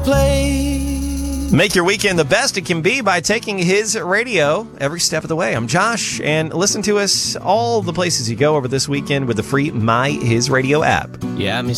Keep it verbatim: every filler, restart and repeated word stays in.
play. Make your weekend the best it can be by taking His Radio every step of the way. I'm Josh, and listen to us all the places you go over this weekend with the free My His Radio app. Yeah, I mean,